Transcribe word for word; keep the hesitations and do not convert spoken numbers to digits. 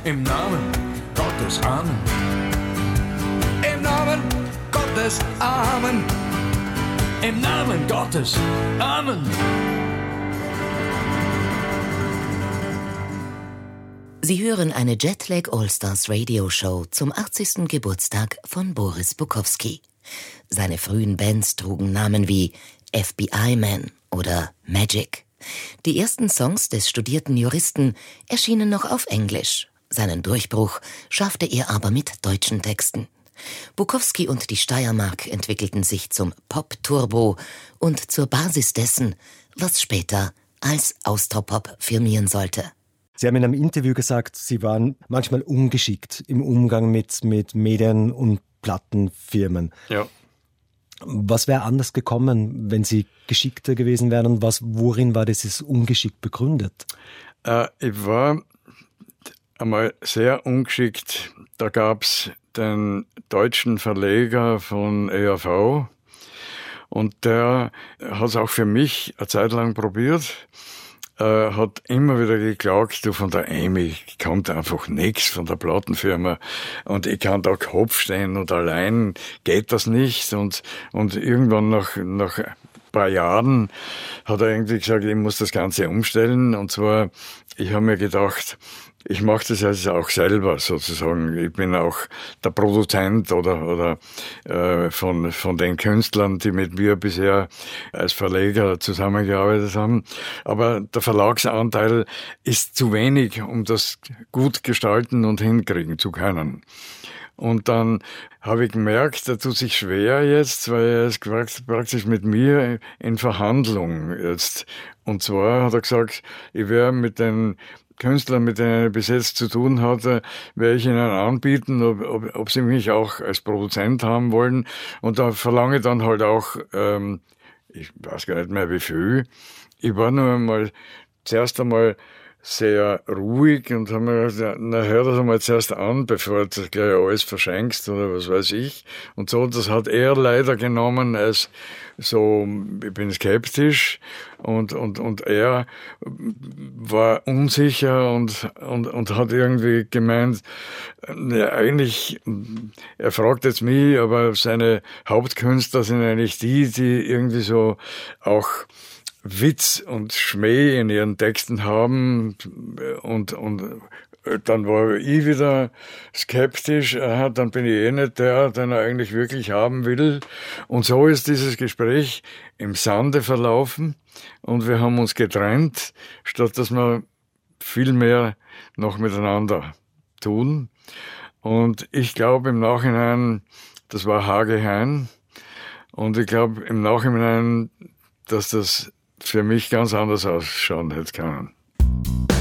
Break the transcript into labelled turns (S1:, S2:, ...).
S1: Im Namen Gottes, Amen. Im Namen Gottes, Amen. Im Namen Gottes, Amen.
S2: Sie hören eine Jetlag Allstars Radio Show zum achtzigsten Geburtstag von Boris Bukowski. Seine frühen Bands trugen Namen wie F B I Man oder Magic. Die ersten Songs des studierten Juristen erschienen noch auf Englisch. Seinen Durchbruch schaffte er aber mit deutschen Texten. Bukowski und die Steiermark entwickelten sich zum Pop-Turbo und zur Basis dessen, was später als Austropop firmieren sollte.
S3: Sie haben in einem Interview gesagt, Sie waren manchmal ungeschickt im Umgang mit, mit Medien- und Plattenfirmen.
S4: Ja.
S3: Was wäre anders gekommen, wenn Sie geschickter gewesen wären und was, worin war dieses Ungeschick begründet?
S4: Äh, ich war einmal sehr ungeschickt. Da gab es den deutschen Verleger von E R V und der hat es auch für mich eine Zeit lang probiert. Äh, hat immer wieder geklagt, du, von der Amy kommt einfach nichts von der Plattenfirma und ich kann da Kopf stehen und allein geht das nicht und und irgendwann nach nach ein paar Jahren hat er irgendwie gesagt, ich muss das Ganze umstellen und zwar, ich habe mir gedacht, ich mache das jetzt auch selber sozusagen. Ich bin auch der Produzent oder oder äh, von von den Künstlern, die mit mir bisher als Verleger zusammengearbeitet haben. Aber der Verlagsanteil ist zu wenig, um das gut gestalten und hinkriegen zu können. Und dann habe ich gemerkt, er tut sich schwer jetzt, weil er ist praktisch mit mir in Verhandlung jetzt. Und zwar hat er gesagt, ich wäre mit den Künstler, mit denen er bis jetzt zu tun hatte, werde ich ihnen anbieten, ob, ob, ob sie mich auch als Produzent haben wollen. Und da verlange ich dann halt auch, ähm, ich weiß gar nicht mehr wie viel. Ich war nur einmal, zuerst einmal sehr ruhig und haben mir gesagt, na hör das einmal zuerst an, bevor du gleich alles verschenkst oder was weiß ich. Und so, das hat er leider genommen als so, ich bin skeptisch und, und, und er war unsicher und, und, und hat irgendwie gemeint, ja, eigentlich, er fragt jetzt mich, aber seine Hauptkünstler sind eigentlich die, die irgendwie so auch Witz und Schmäh in ihren Texten haben und, und dann war ich wieder skeptisch, aha, dann bin ich eh nicht der, den er eigentlich wirklich haben will. Und so ist dieses Gespräch im Sande verlaufen und wir haben uns getrennt, statt dass wir viel mehr noch miteinander tun. Und ich glaube im Nachhinein, das war haargeheim und ich glaube im Nachhinein, dass das für mich ganz anders ausschauen hätte können.